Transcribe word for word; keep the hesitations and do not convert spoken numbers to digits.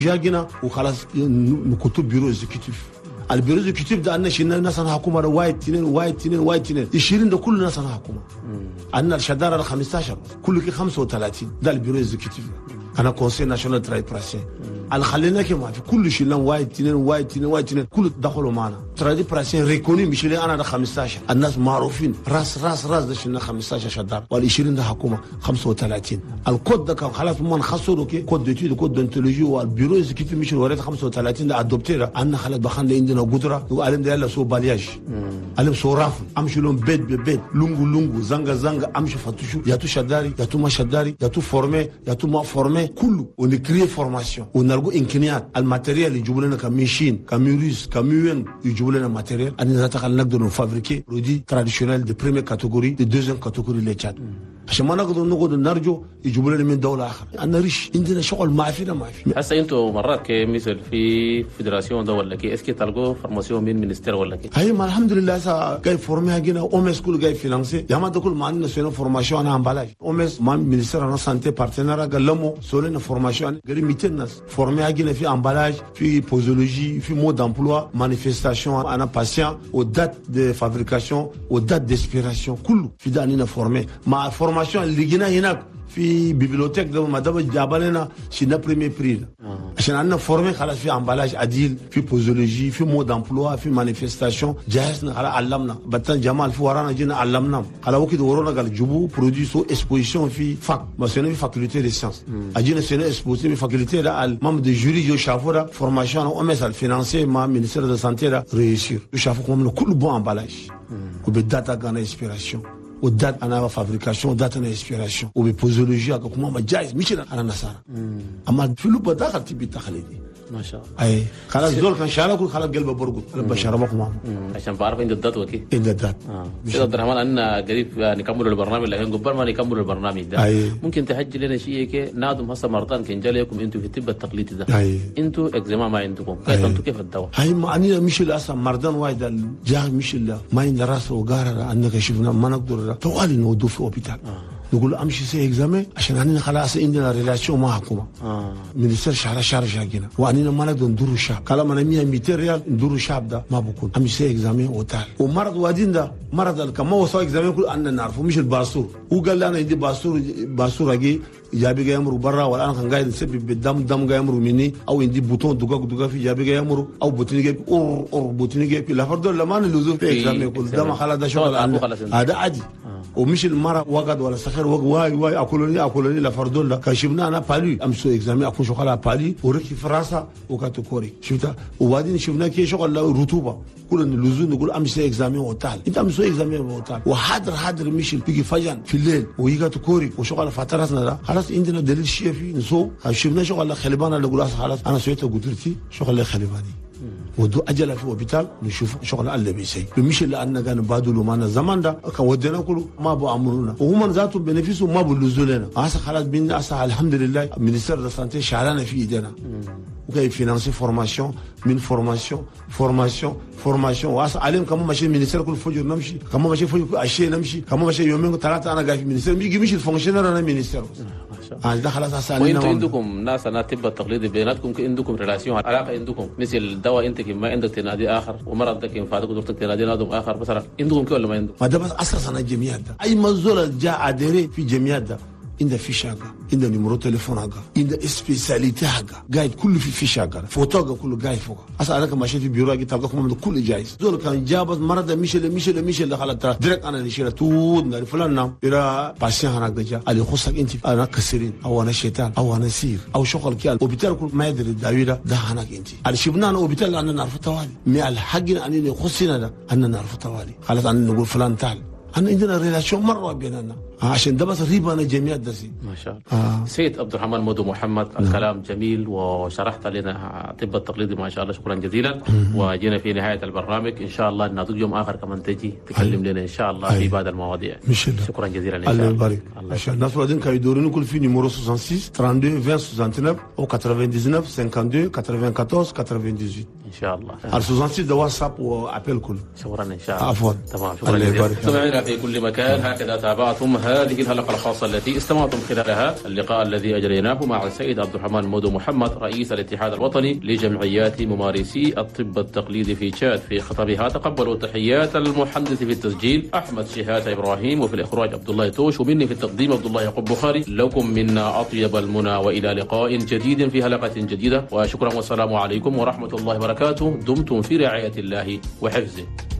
جاكنا وخلاص نكتب بيرو اكزيكتيف. البيرو اكزيكتيف ده أن شلنا الناس أنا حكومة وايد تنين وايد تنين وايد تنين يشيلين ده كل الناس أنا حكومة. أن الشدارة خمستاشر كل كي خمسة وثلاثين ده البيرو اكزيكتيف. أنا كونسي ناشونال تراي براسين. اللي خلينا كمان في كل شيء لان وايد تنين وايد تنين وايد تنين كل دخلوا معنا تراي براسين ريكوني مش اللي أنا ده خمستاشر الناس معروفين راس راس راس ده شلنا خمستاشر شدارة والعشرين ده حكومة خمسة وثلاثين. الكود ده كان خلاص ما نخسره كي كود ديتيود كود دنتولوجي والبيرو اكزيكتيف مش الوريت خمسة وثلاثين ده أدوبتيرا أنا خلاص بخلنا عندنا قدرة وقالم ده يلا سو بالياج قالم سو رافل أمشي لهم بيت ببيت لونغو لونغو زنجة زنجة أمشي فتشو يا تو شداري يا تو ما شداري يا تو فورمي يا تو ما فورمي كله ونكريه فورماسيون ونلقوا إمكانيات الماتيريال اللي يجيبوا لنا كميشين كميوريس كميون يجيبوا لنا ماتيريال أنا ذات خلنا نقدر نفابريكي برودي تراديشنال دي بريمير كاتيجوري دي دوزيام كاتيجوري ليتشات عشان ما نقدر نقعد نرجو يجيبوا لنا من دولة آخر. أنا ريش عندنا شغل ما فينا ما في. هسه أنتوا مرات كمثل في فيدراسيون ده ولا كي اسكي تلقوا فورماسيون من مينستير ولا كي؟ هاي ما الحمد لله سا جاي فورمي هجينا أومس كل جاي فينانسي يا ما تقول ما عندنا سوينا فورماسيون أنا عم بلاش أومس ما مينستير أنا سانتي بارتنر قال لهم سوينا فورماسيون قالوا ميتين ناس فورمي هجينا في أمبلاج في بوزولوجي في مود d'emploi manifestation أنا patient aux dates de fabrication aux dates d'expiration كله في ده أننا فورمي مع فورماسيون اللي جينا هناك في بيبليوتيك ده ما دام جاب لنا شينا بريمير بري عشان عندنا فورمي خلاص في امبالاج عديل في بوزولوجي في مود امبلوا في مانيفستاسيون جهزنا خلاص علمنا بطل جمال في ورانا جينا علمنا على وقت ورانا قال جيبوا برودوي سو اكسبوزيشن في فاك ما سنه في فاكولتي دي سيانس اجينا سنه اكسبوزي في فاكولتي ده المام دي جوري جو شافوا ده فورماسيون او ام اس الفينانسي مع مينستير دو سانتي ده ريسير شافوا كمان كل بون امبالاج وبالداتا كان انسبيراسيون ودات انا فابريكاسيون دات انا انسبيراسيون وببوزولوجيا كما ما جايز مش انا نصارى اما في لب داخل تبي تخليدي ما شاء الله اي خلاص دول كان شاركوا خلاص قلبه برقد بشربكم معهم عشان بعرف عند الدات وكي عند الدات اه سيد عبد الرحمن ان قريب نكمل البرنامج لكن قبل ما نكمل البرنامج ده أي. ممكن تحجي لنا شيء كي نادم هسه مرتان كان جالكم انتوا في الطب التقليدي ده أي. انتوا اكزيما ما عندكم كيف انتوا كيف الدواء هاي ما اني مش الاصلا مرضان وايد جاه مش الا ما عند راس وقارة انك شفنا ما نقدر طوال نودو في اوبيتال نقول امشي سي اكزامي عشان انا خلاص عندنا ريلاسيون مع حكومه اه مينستر شهر شهر جاكينا واننا ما نقدر ندور الشعب كلام انا مية ميتين ريال ندور الشعب ده ما بكون امشي سي اكزامي وتعال ومرض وادين ده مرض كما وصل اكزامي كل انا نعرفه مش الباسور هو قال لي انا عندي باسور باسور اجي جابي جاي يمرق برا ولا انا كان قاعد نسبب بالدم دم جاي يمرق مني او عندي بوتون دقاق دقاق في جابي جاي يمرق او بوتيني جاي اور اور بوتيني جاي لا فرد لما اللزوم في اكزامي كل ده ما خلاص ده شغل هذا عادي ومش المرة وقت ولا سخر واي واي اكلوني اكلوني لا فردول لا كشفنا انا بالي امسو اكزامي اكون شغل بالي وركي فرنسا وكاتو كوري شفتها وبعدين شفنا كي شغل رطوبه كل اللزوم نقول امسو اكزامي وتعال انت امسو اكزامي وتعال وحاضر حاضر مش بيجي فجان في الليل ويجاتو كوري وشغل فترتنا ده خلاص عندنا دليل شيء في نسو شفنا شغل خلبان اللي يقول خلاص انا سويته قدرتي شغل خلباني ودو اجل في اوبيتال نشوف شغل اللي بيسي مش اللي انا كان بادلوا معنا الزمان ده كان ودينا كله ما بو امرنا وهم ذاتوا بنفسهم ما بلزوا لنا هسه خلاص بينا هسه الحمد لله مينستر دو سانتي شعلنا في ايدينا وكاي فينانسي فورماسيون من فورماسيون فورماسيون فورماسيون وهسه عليهم كمان ماشي مينستر كل فجر نمشي كمان ماشي فجر عشيه نمشي كمان ماشي يومين ثلاثه انا قاعد في مينستر بيجي مش الفونكشنر انا مينستر اه ده خلاص هسه وانتوا عندكم ناس انا طب التقليدي بيناتكم عندكم ريلاسيون علاقه عندكم مثل الدواء انت ما عندك تنادي اخر ومرض ده كيف فاتك دكتور تنادي نادم اخر مثلا عندكم كده ولا ما عندكم؟ ما ده بس اساسا الجمعيات ده اي منزول جاء ادري في جمعيات ده عنده فيش حاجه عنده نمرو تليفون حاجه عنده سبيساليتي حاجه قاعد كله في فيش حاجه فوتوغا كله قاعد فوق هسه انا كما ماشي في بيرو اجي تلقاكم كله جايز دول كان جابت مرض ميشل ميشل ميشل خلاص ديريكت انا نشيل تود نعرف فلان نام الى باسيان هناك جا اللي يخصك انت انا كسرين او انا شيطان او انا سير او شغل كيال وبالتالي كل ما يدري الداويره ده هناك انت اللي شفنا انا وبالتالي انا نعرف توالي مع الحق ان يخصنا ده انا نعرف توالي خلاص انا نقول فلان تعال أنا عندنا ريلاسيون مرة بيننا عشان ده بس ريبة أنا جميع دسي ما شاء الله آه. سيد عبد الرحمن مودو محمد نعم. الكلام جميل وشرحت لنا طب التقليدي ما شاء الله شكرا جزيلا وجينا في نهاية البرنامج إن شاء الله نضيف يوم آخر كمان تجي تكلم لنا إن شاء الله في بعض المواضيع شكرا جزيلا إن شاء الله الله يبارك عشان الناس بعدين كانوا يدورون كل في نيمورو ستة وستين اثنين وعشرين عشرين تسعة وتسعين أو تسعة وثمانين خمسة وثمانين أربعة عشر ثمانية وثمانين إن شاء الله على ستة وستين ده واتساب وأبل كل شكرا إن شاء الله عفوا تمام شكرا جزيلا. سمعنا في كل مكان هكذا تابعتم وهذه الحلقة الخاصة التي استمعتم خلالها اللقاء الذي أجريناه مع السيد عبد الرحمن مودو محمد رئيس الاتحاد الوطني لجمعيات ممارسي الطب التقليدي في تشاد. في خطابها تقبلوا تحيات المحدث في التسجيل أحمد شهات إبراهيم، وفي الإخراج عبد الله توش، ومني في التقديم عبد الله يعقوب بخاري. لكم منا أطيب المنى وإلى لقاء جديد في حلقة جديدة، وشكرا والسلام عليكم ورحمة الله وبركاته. دمتم في رعاية الله وحفظه.